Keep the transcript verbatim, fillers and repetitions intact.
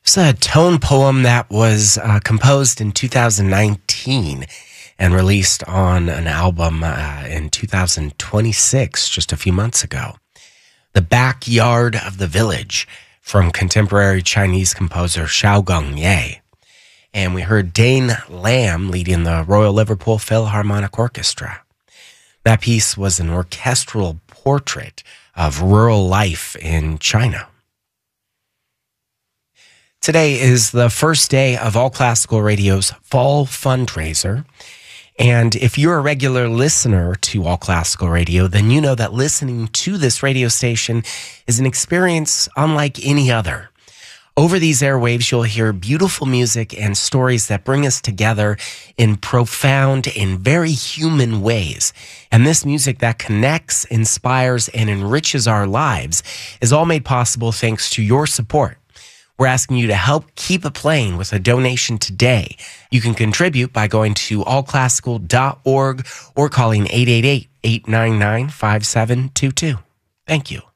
It's a tone poem that was uh, composed in two thousand nineteen and released on an album uh, in two thousand twenty-six, just a few months ago. The Backyard of the Village, from contemporary Chinese composer Xiaogong Ye. And we heard Dane Lamb leading the Royal Liverpool Philharmonic Orchestra. That piece was an orchestral portrait of rural life in China. Today is the first day of All Classical Radio's fall fundraiser. And if you're a regular listener to All Classical Radio, then you know that listening to this radio station is an experience unlike any other. Over these airwaves, you'll hear beautiful music and stories that bring us together in profound and very human ways. And this music that connects, inspires, and enriches our lives is all made possible thanks to your support. We're asking you to help keep it playing with a donation today. You can contribute by going to all classical dot org or calling eight eight eight, eight nine nine, five seven two two. Thank you.